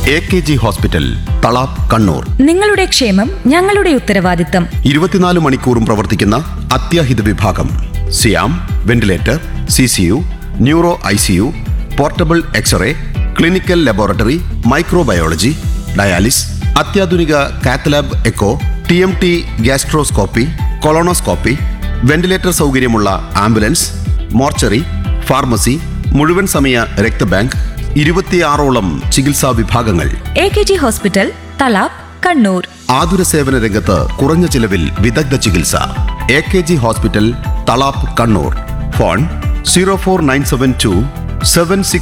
AKG hospital, Thalap, Kannur. നിങ്ങളുടെ ക്ഷേമം ഞങ്ങളുടെ ഉത്തരവാദിത്തം. 24 മണിക്കൂറും പ്രവർത്തിക്കുന്ന അത്യാഹിത വിഭാഗം. സിയാം, ventilator, CCU, neuro ICU, portable x-ray, clinical laboratory, microbiology, dialysis, അത്യാധുനിക cath lab echo, TMT gastroscopy, colonoscopy, ventilator സൗകര്യമുള്ള ആംബുലൻസ്, മോർച്ചറി, ഫാർമസി, മുഴുവൻ സമയ രക്തബാങ്ക്, 26ഓളം ചികിത്സാ വിഭാഗങ്ങൾ. AKG hospital, Thalap, Kannur. ആതുര സേവന രംഗത്ത് കുറഞ്ഞ ചിലവിൽ വിദഗ്ധ ചികിത്സ. AKG hospital, Thalap, Kannur. Phone 04972 76